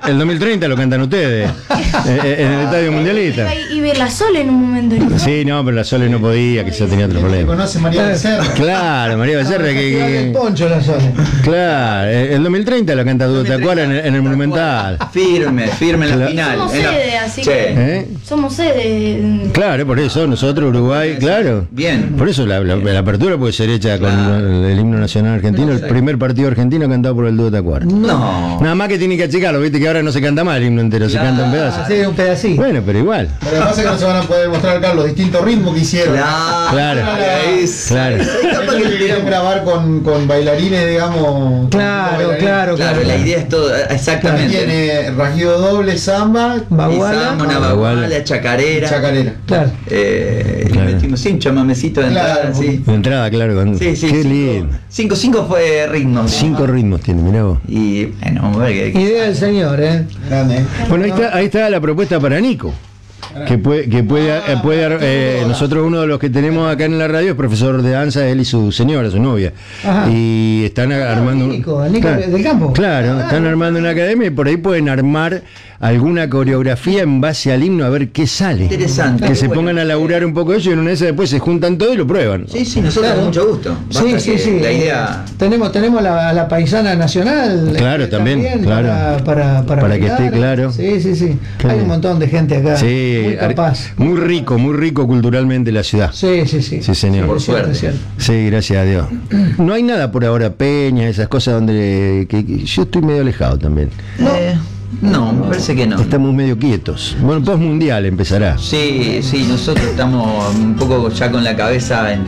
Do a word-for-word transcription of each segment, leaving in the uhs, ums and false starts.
el dos mil treinta lo cantan ustedes, eh, en el Estadio Mundialista. Y ver la Sole en un momento. ¿No? Sí, no, pero la Sole no podía, que ya tenía otro problema. ¿Conoce María Becerra? Claro, María Becerra. que, que, el poncho la Sole. Claro, el dos mil treinta lo canta Dudo Tacuara en, el- en el Monumental. Firme, firme en la Claro. final. Somos en la- sede, así Che, que. ¿Eh? Somos sede. Claro, por eso, nosotros, Uruguay, claro. Bien. Por eso la, la- la apertura puede ser hecha con el, el himno nacional argentino, el primer partido argentino cantado por el Dúo Tacuara. No. Nada más que tiene que achicarlo, viste que ahora no se canta más el himno entero, se Claro. canta en pedazos. Sí, un pedacito. Bueno, pero igual. Pero lo que pasa es que no se van a poder mostrar acá los distintos ritmos que hicieron. Claro. Claro. Es- Claro. Capaz que Quieren tiramos- grabar con, con bailarines, digamos. Claro, con bailarines. claro, Claro, la idea es todo, exactamente. Tiene rasguido doble, samba, Y Baguala. samba, una baguala, chacarera. chacarera. Claro. Eh, Claro. Y metimos sí, un chamamecito de entrada, Claro. sí. De entrada, claro. Con... Sí, sí, Qué cinco, lindo. cinco, cinco fue ritmos. Cinco ritmos tiene, mirá vos. Y bueno, vamos a ver qué- Idea del señor, ¿eh? Grande, ¿eh? Bueno, ahí está, ahí está la propuesta para Nico. Que puede, que puede, eh, puede eh, nosotros uno de los que tenemos acá en la radio es profesor de danza, él y su señora, su novia. Ajá. Y están armando. un- Nico, Nico claro, del campo. Claro, Ah, están armando una academia y por ahí pueden armar alguna coreografía en base al himno a ver qué sale. Interesante. Que se Bueno, pongan a laburar un poco ellos y en una de esas después se juntan todo y lo prueban. Sí, sí, nosotros Claro. con mucho gusto. Sí, Basta sí, que sí. La idea. Tenemos, tenemos la, la paisana nacional. Claro, eh, también, claro. Para, para, para, Para que bailar. esté claro. Sí, sí, sí. Qué Hay bien. un montón de gente acá. Sí, Muy capaz. muy rico, muy rico culturalmente la ciudad. Sí, sí, sí. Sí, señor. Por Es cierto, suerte. es cierto. Sí, gracias a Dios. No hay nada por ahora, peña, esas cosas donde que, que yo estoy medio alejado también. Eh, no, me parece que no. Estamos medio quietos. Bueno, post mundial empezará. Sí, sí, nosotros estamos un poco ya con la cabeza en,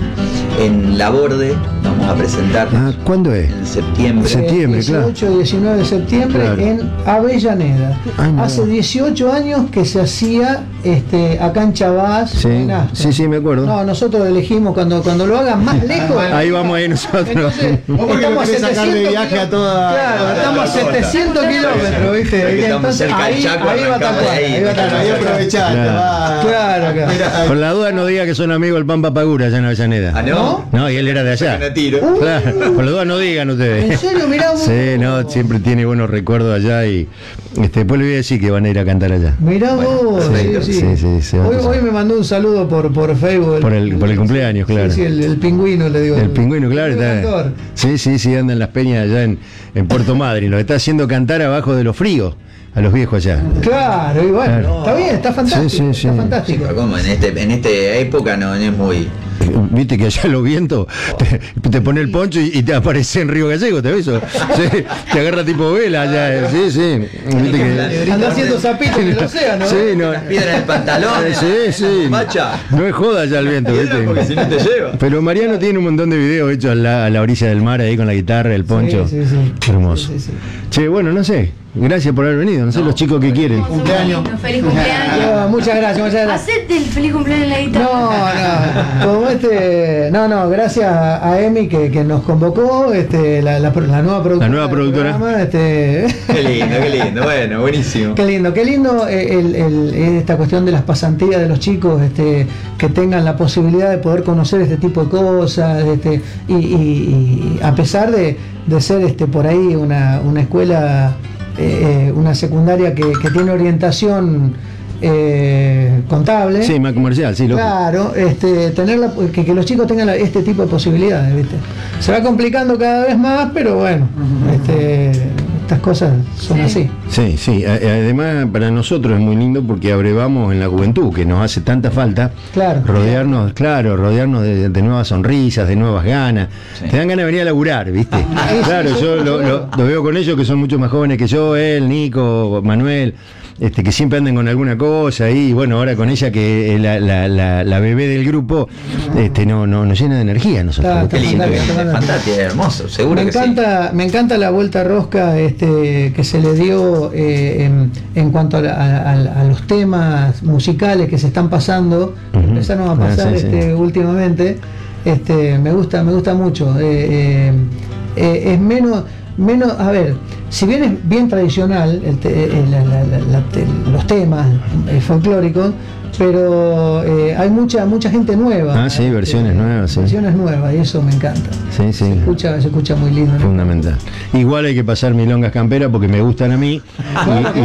en la borde. Vamos a presentar Ah, ¿cuándo es? en septiembre. Septiembre, claro. dieciocho y diecinueve de septiembre Claro. en Avellaneda. Ay, no. Hace dieciocho años que se hacía este, acá en Chabás. Sí, en Astor. sí, sí, me acuerdo. No, nosotros elegimos cuando, cuando lo hagan más lejos. Ahí vamos ahí nosotros. Entonces, Vos porque estamos lo querés a sacar de setecientos viaje a kilo- toda- Claro, a estamos a la costa. setecientos kilómetros, ¿viste? Porque estamos Entonces, cerca del ahí, Chaco, ahí va a arrancamos estar de ahí. ahí va a estar Ahí aprovechá, te Claro. va- Claro, claro. Mira, Por la duda no diga que son amigos del Pampa Pagura allá en Avellaneda. Ah, ¿no? No, y él era de allá. Me tiro. Claro, por la duda no digan ¿En ustedes. serio? Mirá vos. Sí, no, siempre tiene buenos recuerdos allá y este, después le voy a decir que van a ir a cantar allá. Mirá vos, perfecto. sí, sí. Sí, sí, se va a hoy, pasar. hoy me mandó un saludo por, por Facebook. Por el- por el cumpleaños, claro. Sí, sí, el, el pingüino, le digo. El pingüino, claro, el está. cantor. Sí, sí, sí, anda en las peñas allá en, en Puerto Madryn. Lo está haciendo cantar abajo de los fríos a los viejos allá. Claro, y bueno, Claro. está bien, está fantástico. Sí, sí, sí. Está fantástico. Pero como en este, en esta época no, no es muy. Viste que allá los vientos te, te pone el poncho y, y te aparece en Río Gallego, ¿te ves eso? Sí, te agarra tipo vela allá. eh, Sí, sí. Viste que. Anda haciendo zapitos en el océano. Sí, no. Las piedras en el pantalón. Sí, sí. Macha. No es joda ya el viento, Piedra porque si ¿viste? no te lleva. Pero Mariano tiene un montón de videos hechos a la, a la orilla del mar ahí con la guitarra, el poncho. Sí, sí, sí. Hermoso. Sí, sí, sí. Che, bueno, no sé. Gracias por haber venido. No sé los chicos que quieren. Cumpleaños. Feliz cumpleaños. No, muchas gracias, muchas gracias. Hacete el feliz cumpleaños en la guitarra. No, no, como este, no, no, gracias a a Emi que, que nos convocó, este, la, la, la nueva productora. La nueva del productora. programa, este, Qué lindo, qué lindo. Bueno, buenísimo. qué lindo, qué lindo eh, el- el- esta cuestión de las pasantías de los chicos, este, que tengan la posibilidad de poder conocer este tipo de cosas, este, y, y- y a pesar de, de ser este por ahí una, una escuela, eh, una secundaria que, que tiene orientación eh, contable. Sí, más comercial, sí, lógico. Claro, este, tener la- que, que los chicos tengan la- este tipo de posibilidades, ¿viste? Se va complicando cada vez más, pero bueno, este, estas cosas son así. Sí, sí. A- Además, para nosotros es muy lindo porque abrevamos en la juventud, que nos hace tanta falta. Claro. Rodearnos, claro, rodearnos de, de nuevas sonrisas, de nuevas ganas. Sí. Te dan ganas de venir a laburar, ¿viste? sí, Claro, sí, yo sí, lo, sí. lo- lo veo con ellos que son mucho más jóvenes que yo, él, Nico, Manuel. Este, que siempre anden con alguna cosa y bueno, ahora con ella que es la, la, la, la bebé del grupo, este, no, no, nos llena de energía a nosotros. Está- Qué lindo, Fantástico, qué lindo, fantástico. fantástico, hermoso, seguro Me que sí. encanta, me encanta la vuelta rosca este, que se le dio eh, en, en cuanto a, la- a- a- a los temas musicales que se están pasando, que Ujú. empezaron a Ah, pasar sí, sí. este, últimamente. Este, me gusta, me gusta mucho. Eh, eh, eh, es menos, menos, a ver, si bien es bien tradicional el te- eh, la- la- la- la- te- los temas eh, folclóricos, pero eh, hay mucha mucha gente nueva. Ah, sí, versiones nuevas, sí. Versiones nuevas, y eso me encanta. Sí, sí. Se escucha, se escucha muy lindo, ¿no? Fundamental. Igual hay que pasar milongas camperas porque me gustan a mí. Y,